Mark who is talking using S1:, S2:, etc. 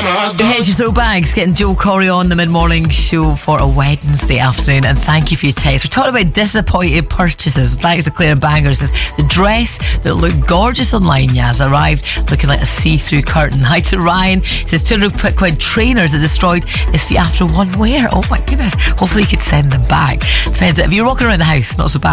S1: Here's your throwbacks, getting Joe Corey on the mid-morning show for a Wednesday afternoon, and thank you for your text. We're talking about disappointed purchases. Thanks to Claire Banger. Says the dress that looked gorgeous online, Yaz, arrived looking like a see-through curtain. Hi to Ryan. He says 200 quid trainers that destroyed his feet after one wear. Oh my goodness. Hopefully he could send them back. Depends. If you're walking around the house, not so bad.